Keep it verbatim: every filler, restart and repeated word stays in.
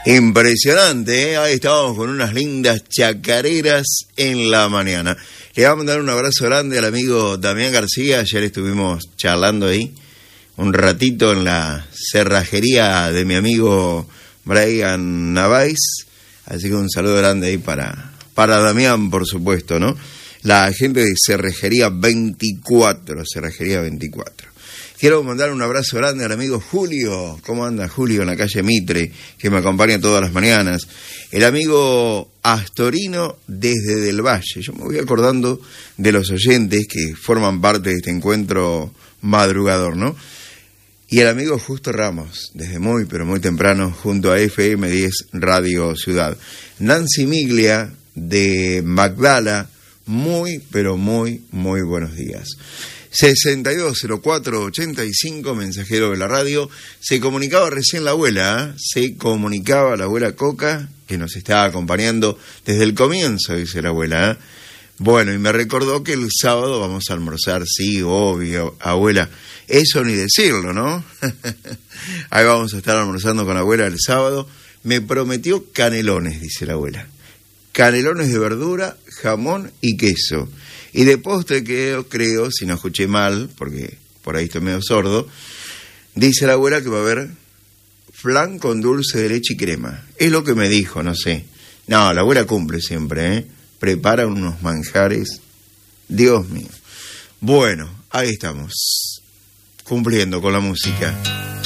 Impresionante, ¿eh? Ahí estábamos con unas lindas chacareras en la mañana. Le vamos a mandar un abrazo grande al amigo Damián García. Ayer estuvimos charlando ahí un ratito en la cerrajería de mi amigo Brian Navais. Así que un saludo grande ahí para, para Damián, por supuesto, ¿no? La gente de Cerrajería veinticuatro, Cerrajería veinticuatro. Quiero mandar un abrazo grande al amigo Julio. ¿Cómo anda Julio en la calle Mitre? Que me acompaña todas las mañanas. El amigo Astorino desde Del Valle. Yo me voy acordando de los oyentes que forman parte de este encuentro madrugador, ¿no? Y el amigo Justo Ramos, desde muy, pero muy temprano, junto a F M diez Radio Ciudad. Nancy Miglia de Magdala, muy, pero muy, muy buenos días. sesenta y dos cero cuatro ochenta y cinco, mensajero de la radio. Se comunicaba recién la abuela, ¿eh? Se comunicaba la abuela Coca, que nos estaba acompañando desde el comienzo, dice la abuela, ¿eh? Bueno, y me recordó que el sábado vamos a almorzar, sí, obvio, abuela. Eso ni decirlo, ¿no? Ahí vamos a estar almorzando con la abuela el sábado. Me prometió canelones, dice la abuela. Canelones de verdura, jamón y queso. Y de postre que creo, si no escuché mal, porque por ahí estoy medio sordo, dice la abuela que va a haber flan con dulce de leche y crema. Es lo que me dijo, no sé. No, la abuela cumple siempre, ¿eh? Prepara unos manjares. Dios mío. Bueno, ahí estamos, cumpliendo con la música.